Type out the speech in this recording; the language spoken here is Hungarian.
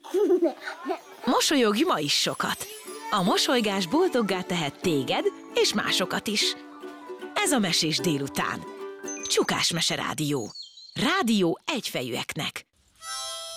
Mosolyogj ma is sokat. A mosolygás boldoggá tehet téged és másokat is. Ez a Mesés délután. Csukás Mese Rádió. Rádió egyfejűeknek.